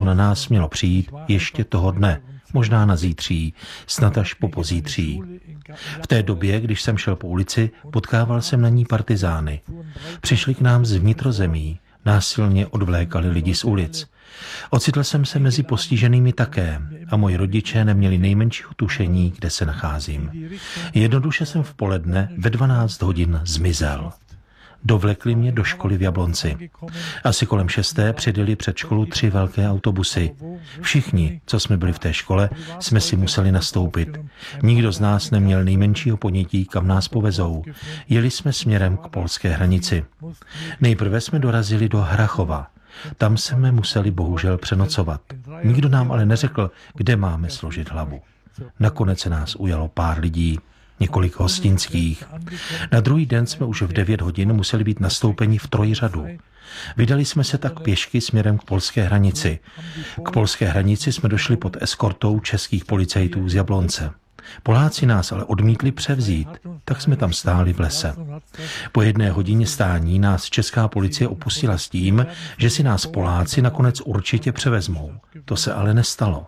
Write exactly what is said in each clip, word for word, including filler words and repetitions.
na nás mělo přijít ještě toho dne, možná na zítří, snad až po pozítří. V té době, když jsem šel po ulici, potkával jsem na ní partizány. Přišli k nám z vnitrozemí, násilně odvlékali lidi z ulic. Ocitl jsem se mezi postiženými také a moji rodiče neměli nejmenšího tušení, kde se nacházím. Jednoduše jsem v poledne ve dvanáct hodin zmizel. Dovlekli mě do školy v Jablonci. Asi kolem šesté předjeli před školu tři velké autobusy. Všichni, co jsme byli v té škole, jsme si museli nastoupit. Nikdo z nás neměl nejmenšího ponětí, kam nás povezou. Jeli jsme směrem k polské hranici. Nejprve jsme dorazili do Hrachova. Tam jsme museli bohužel přenocovat. Nikdo nám ale neřekl, kde máme složit hlavu. Nakonec se nás ujalo pár lidí, několik hostinských. Na druhý den jsme už v devět hodin museli být nastoupeni v trojřadu. Vydali jsme se tak pěšky směrem k polské hranici. K polské hranici jsme došli pod eskortou českých policajtů z Jablonce. Poláci nás ale odmítli převzít, tak jsme tam stáli v lese. Po jedné hodině stání nás česká policie opustila s tím, že si nás Poláci nakonec určitě převezmou. To se ale nestalo.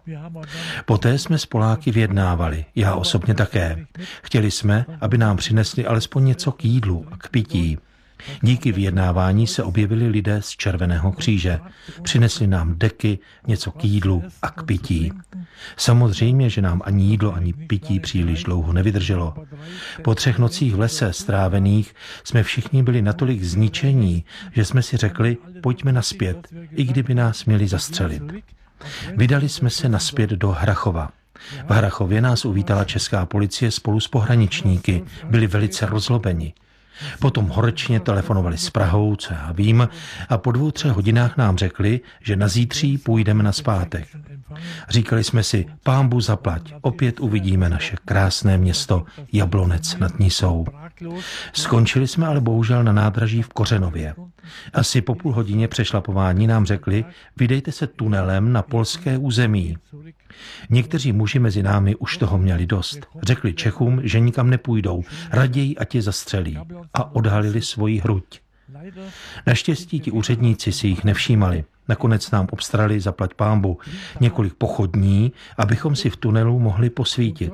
Poté jsme s Poláky vyjednávali, já osobně také. Chtěli jsme, aby nám přinesli alespoň něco k jídlu a k pití. Díky vyjednávání se objevili lidé z Červeného kříže. Přinesli nám deky, něco k jídlu a k pití. Samozřejmě, že nám ani jídlo, ani pití příliš dlouho nevydrželo. Po třech nocích v lese strávených jsme všichni byli natolik zničení, že jsme si řekli, pojďme naspět, i kdyby nás měli zastřelit. Vydali jsme se naspět do Hrachova. V Hrachově nás uvítala česká policie spolu s pohraničníky. Byli velice rozlobeni. Potom horečně telefonovali s Prahou, co já vím, a po dvou, třech hodinách nám řekli, že na zítří půjdeme nazpátek. Říkali jsme si, pánbu zaplať, opět uvidíme naše krásné město Jablonec nad Nisou. Skončili jsme ale bohužel na nádraží v Kořenově. Asi po půl hodině přešlapování nám řekli, vydejte se tunelem na polské území. Někteří muži mezi námi už toho měli dost. Řekli Čechům, že nikam nepůjdou, raději ať je zastřelí, a odhalili svoji hruď. Naštěstí ti úředníci si jich nevšímali. Nakonec nám obstarali zaplať pánbu několik pochodní, abychom si v tunelu mohli posvítit.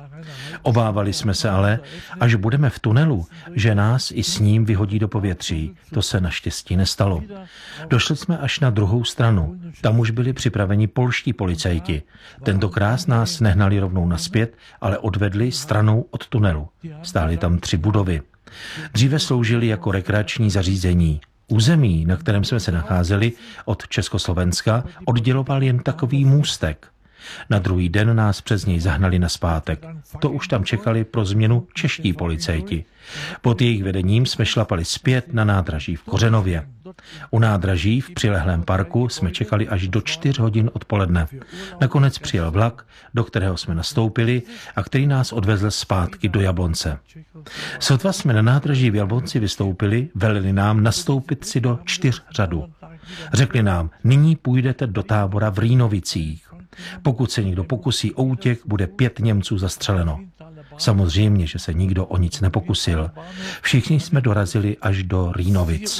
Obávali jsme se ale, až budeme v tunelu, že nás i s ním vyhodí do povětří. To se naštěstí nestalo. Došli jsme až na druhou stranu. Tam už byli připraveni polští policajti. Tentokrát nás nehnali rovnou nazpět, ale odvedli stranou od tunelu. Stály tam tři budovy. Dříve sloužily jako rekreační zařízení. Území, na kterém jsme se nacházeli, od Československa odděloval jen takový můstek. Na druhý den nás přes něj zahnali nazpátek. To už tam čekali pro změnu čeští policajti. Pod jejich vedením jsme šlapali zpět na nádraží v Kořenově. U nádraží v přilehlém parku jsme čekali až do čtyř hodin odpoledne. Nakonec přijel vlak, do kterého jsme nastoupili a který nás odvezl zpátky do Jablonce. Sotva jsme na nádraží v Jablonci vystoupili, velili nám nastoupit si do čtyř řadu. Řekli nám, nyní půjdete do tábora v Rýnovicích. Pokud se někdo pokusí o útěk, bude pět Němců zastřeleno. Samozřejmě, že se nikdo o nic nepokusil. Všichni jsme dorazili až do Rýnovic.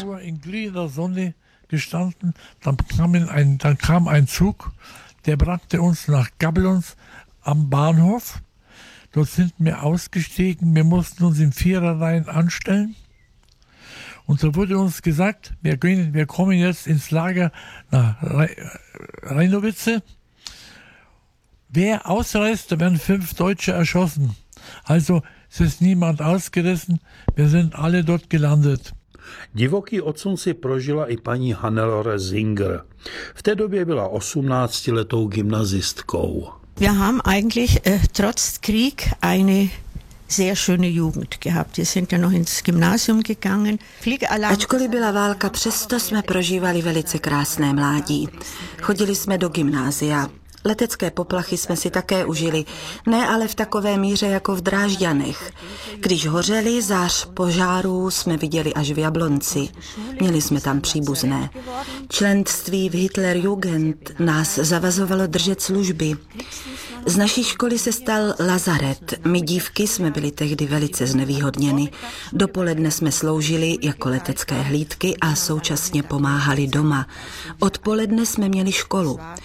Dann kam ein Zug, der brachte uns nach Gablons am Bahnhof. Dort sind wir ausgestiegen, wir mussten uns in Viererreihen anstellen. Und so wurde uns gesagt, wir, gehen, wir kommen jetzt ins Lager nach Rhinovice. Wer ausreist, da werden fünf Deutsche erschossen. Also es ist niemand ausgerissen, wir sind alle dort gelandet. Divoký odsun si prožila i paní Hannelore Singer. V té době byla osmnáctiletou gymnazistkou. Wir haben eigentlich äh, trotz Krieg eine sehr schöne Jugend gehabt. Wir sind ja noch ins Gymnasium gegangen. Ačkoliv byla válka, přesto jsme prožívali velice krásné mládí. Chodili jsme do gymnázia. Letecké poplachy jsme si také užili, ne ale v takové míře jako v Drážďanech. Když hořeli, zář požárů jsme viděli až v Jablonci. Měli jsme tam příbuzné. Členství v Hitlerjugend nás zavazovalo držet služby. Z naší školy se stal lazaret. My dívky jsme byli tehdy velice znevýhodněny. Dopoledne jsme sloužili jako letecké hlídky a současně pomáhali doma. Odpoledne jsme měli školu.